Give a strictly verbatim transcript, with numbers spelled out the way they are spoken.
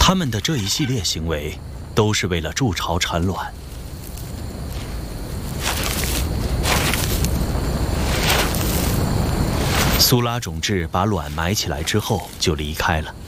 他们的这一系列行为都是为了筑巢产卵。苏拉种雉把卵埋起来之后就离开了。